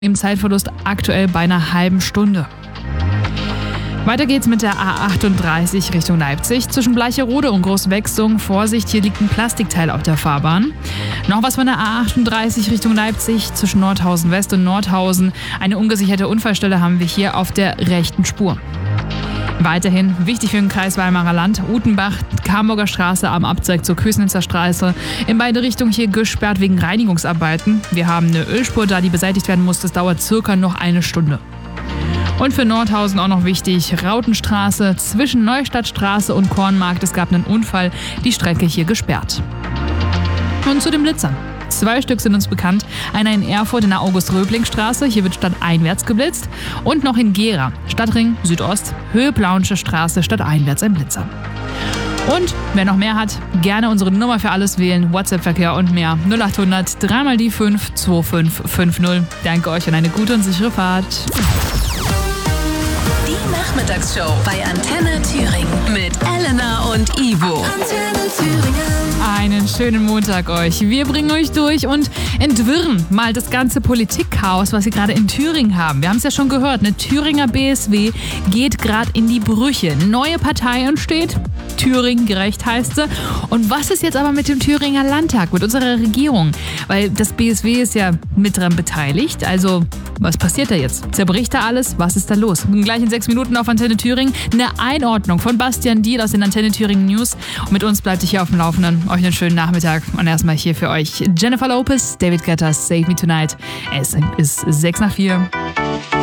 Im Zeitverlust aktuell bei einer halben Stunde. Weiter geht's mit der A38 Richtung Leipzig. Zwischen Bleicherode und Großwechsung. Vorsicht, hier liegt ein Plastikteil auf der Fahrbahn. Noch was von der A38 Richtung Leipzig. Zwischen Nordhausen West und Nordhausen. Eine ungesicherte Unfallstelle haben wir hier auf der rechten Spur. Weiterhin wichtig für den Kreis Weimarer Land, Utenbach, Kamburger Straße am Abzweig zur Kösnitzer Straße. In beide Richtungen hier gesperrt wegen Reinigungsarbeiten. Wir haben eine Ölspur da, die beseitigt werden muss. Das dauert circa noch eine Stunde. Und für Nordhausen auch noch wichtig, Rautenstraße zwischen Neustadtstraße und Kornmarkt. Es gab einen Unfall, die Strecke hier gesperrt. Und zu den Blitzern. 2 Stück sind uns bekannt. Einer in Erfurt in der August-Röbling-Straße, hier wird stadteinwärts geblitzt. Und noch in Gera, Stadtring Südost, Höhe Plauensche Straße, stadteinwärts ein Blitzer. Und wer noch mehr hat, gerne unsere Nummer für alles wählen, WhatsApp-Verkehr und mehr. 0800 3 mal die 5 2550. Danke euch und eine gute und sichere Fahrt. Die Nachmittagsshow bei Antenne Thüringen mit Elena und Ivo. Antenne Thüringen. Einen schönen Montag euch. Wir bringen euch durch und entwirren mal das ganze Politikchaos, was wir gerade in Thüringen haben. Wir haben es ja schon gehört, eine Thüringer BSW geht gerade in die Brüche. Neue Partei entsteht, Thüringen gerecht heißt sie. Und was ist jetzt aber mit dem Thüringer Landtag, mit unserer Regierung? Weil das BSW ist ja mit dran beteiligt, also was passiert da jetzt? Zerbricht da alles? Was ist da los? Gleich in 6 Minuten auf Antenne Thüringen eine Einordnung von Bastian Diel aus den Antenne Thüringen News. Und mit uns bleibt ihr hier auf dem Laufenden. Euch einen schönen Nachmittag. Und erstmal hier für euch Jennifer Lopez, David Guetta, Save Me Tonight. Es ist 3:06.